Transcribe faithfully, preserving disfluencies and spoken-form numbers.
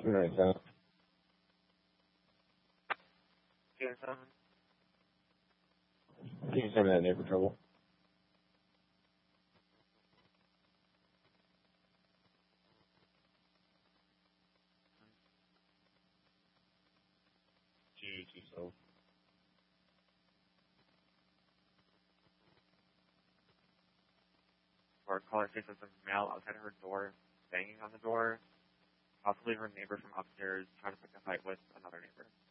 Two ninety-seven. Two and seven. Can you send me that neighbor trouble? Two, two, so. Or caller says there's a male outside her door, banging on the door. Possibly her neighbor from upstairs trying to pick a fight with another neighbor.